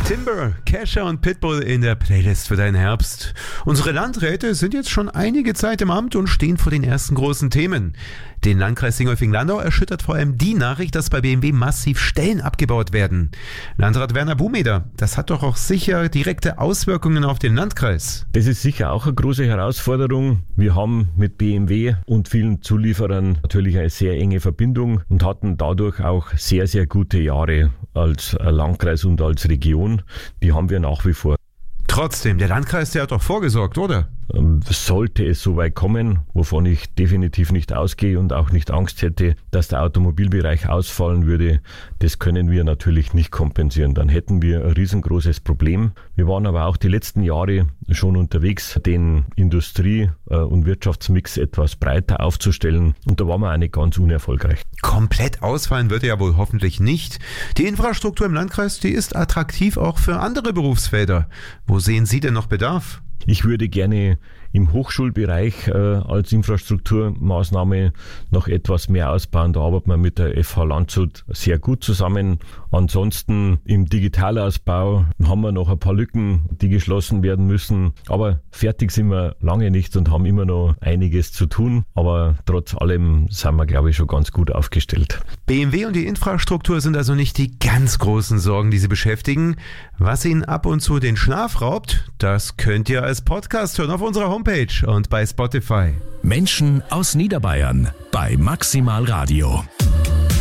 Timber, Kesha und Pitbull in der Playlist für deinen Herbst. Unsere Landräte sind jetzt schon einige Zeit im Amt und stehen vor den ersten großen Themen. Den Landkreis Dingolfing-Landau erschüttert vor allem die Nachricht, dass bei BMW massiv Stellen abgebaut werden. Landrat Werner Bumeder, das hat doch auch sicher direkte Auswirkungen auf den Landkreis. Das ist sicher auch eine große Herausforderung. Wir haben mit BMW und vielen Zulieferern natürlich eine sehr enge Verbindung und hatten dadurch auch sehr, sehr gute Jahre als Landkreis und als Region. Die haben wir nach wie vor. Trotzdem, der Landkreis, der hat doch vorgesorgt, oder? Sollte es so weit kommen, wovon ich definitiv nicht ausgehe und auch nicht Angst hätte, dass der Automobilbereich ausfallen würde, das können wir natürlich nicht kompensieren. Dann hätten wir ein riesengroßes Problem. Wir waren aber auch die letzten Jahre schon unterwegs, den Industrie- und Wirtschaftsmix etwas breiter aufzustellen, und da waren wir auch nicht ganz unerfolgreich. Komplett ausfallen wird er ja wohl hoffentlich nicht. Die Infrastruktur im Landkreis, die ist attraktiv auch für andere Berufsfelder. Wo sehen Sie denn noch Bedarf? Ich würde gerne im Hochschulbereich als Infrastrukturmaßnahme noch etwas mehr ausbauen. Da arbeitet man mit der FH Landshut sehr gut zusammen. Ansonsten im Digitalausbau haben wir noch ein paar Lücken, die geschlossen werden müssen. Aber fertig sind wir lange nicht und haben immer noch einiges zu tun. Aber trotz allem sind wir, glaube ich, schon ganz gut aufgestellt. BMW und die Infrastruktur sind also nicht die ganz großen Sorgen, die Sie beschäftigen. Was Ihnen ab und zu den Schlaf raubt, das könnt ihr als Podcast hören auf unserer Homepage und bei Spotify. Menschen aus Niederbayern bei Maximal Radio.